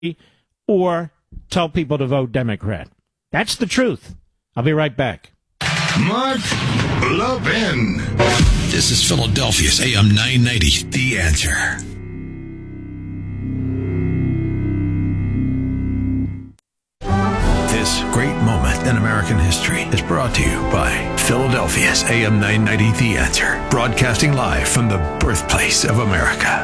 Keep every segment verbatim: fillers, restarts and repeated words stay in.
or tell people to vote Democrat. That's the truth. I'll be right back. Mark Levin. This is Philadelphia's A M nine ninety, The Answer. This great moment in American history is brought to you by Philadelphia's A M nine ninety, The Answer, broadcasting live from the birthplace of America.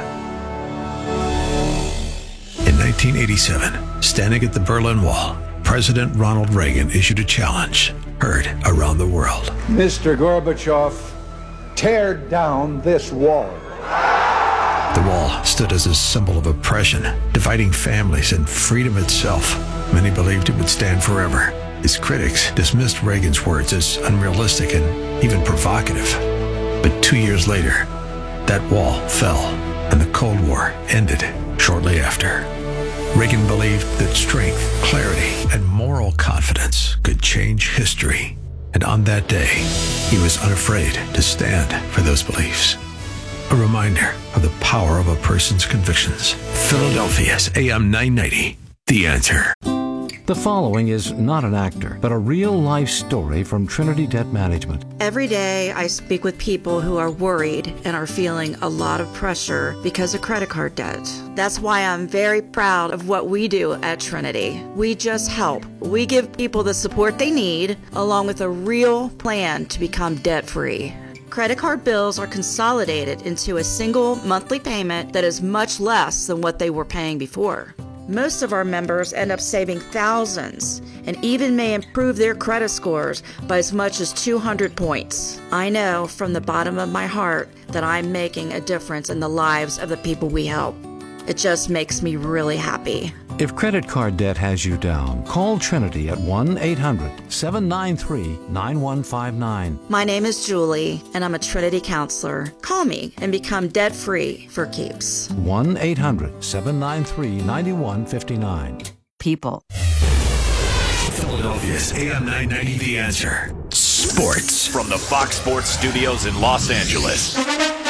In nineteen eighty-seven, standing at the Berlin Wall, President Ronald Reagan issued a challenge heard around the world. Mister Gorbachev, tear down this wall. The wall stood as a symbol of oppression, dividing families and freedom itself. Many believed it would stand forever. His critics dismissed Reagan's words as unrealistic and even provocative. But two years later, that wall fell, and the Cold War ended shortly after. Reagan believed that strength, clarity, and moral confidence could change history. And on that day, he was unafraid to stand for those beliefs. A reminder of the power of a person's convictions. Philadelphia's A M nine ninety, The Answer. The following is not an actor, but a real-life story from Trinity Debt Management. Every day I speak with people who are worried and are feeling a lot of pressure because of credit card debt. That's why I'm very proud of what we do at Trinity. We just help. We give people the support they need, along with a real plan to become debt-free. Credit card bills are consolidated into a single monthly payment that is much less than what they were paying before. Most of our members end up saving thousands and even may improve their credit scores by as much as two hundred points. I know from the bottom of my heart that I'm making a difference in the lives of the people we help. It just makes me really happy. If credit card debt has you down, call Trinity at one eight hundred seven nine three nine one five nine. My name is Julie, and I'm a Trinity counselor. Call me and become debt-free for keeps. one eight hundred seven nine three nine one five nine. People. Philadelphia's A M nine ninety, The Answer. Sports. From the Fox Sports Studios in Los Angeles.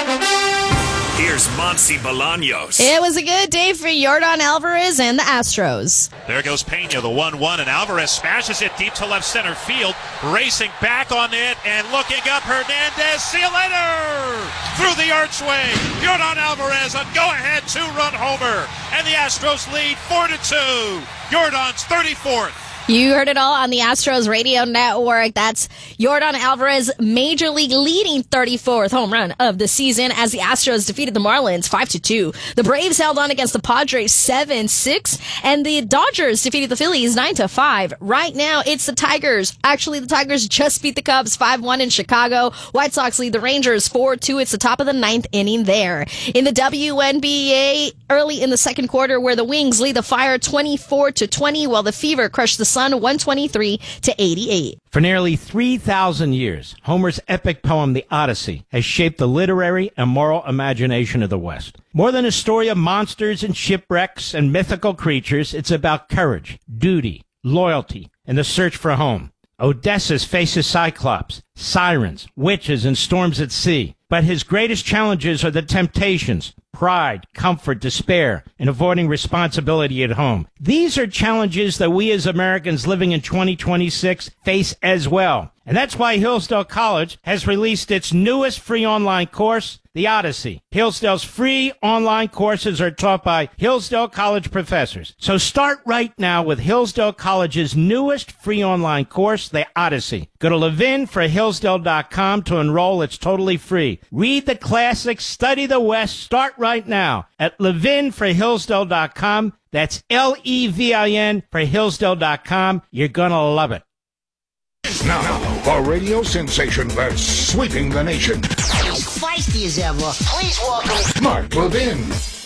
Here's Monsi Bolaños. It was a good day for Yordan Alvarez and the Astros. There goes Pena, the one one, and Alvarez smashes it deep to left center field. Racing back on it and looking up, Hernandez. See you later! Through the archway, Yordan Alvarez, a go-ahead two-run homer. And the Astros lead four to two. Yordan's thirty-fourth. You heard it all on the Astros radio network. That's Yordan Alvarez, Major League leading thirty-fourth home run of the season as the Astros defeated the Marlins five to two. The Braves held on against the Padres seven six, and the Dodgers defeated the Phillies nine to five. Right now, it's the Tigers. Actually, the Tigers just beat the Cubs five one in Chicago. White Sox lead the Rangers four two. It's the top of the ninth inning there. In the W N B A, early in the second quarter, where the Wings lead the Fire twenty-four to twenty, while the Fever crushed the Sun one twenty-three to eighty-eight. For nearly three thousand years, Homer's epic poem, The Odyssey, has shaped the literary and moral imagination of the West. More than a story of monsters and shipwrecks and mythical creatures, it's about courage, duty, loyalty, and the search for home. Odysseus faces Cyclops, sirens, witches, and storms at sea. But his greatest challenges are the temptations, pride, comfort, despair, and avoiding responsibility at home. These are challenges that we as Americans living in twenty twenty-six face as well. And that's why Hillsdale College has released its newest free online course, The Odyssey. Hillsdale's free online courses are taught by Hillsdale College professors. So start right now with Hillsdale College's newest free online course, The Odyssey. Go to levin for hillsdale dot com to enroll. It's totally free. Read the classics, study the West. Start right now at levin for hillsdale dot com. That's L E V I N for hillsdale dot com. You're going to love it. Now, a radio sensation that's sweeping the nation. As feisty as ever, please welcome Mark Levin.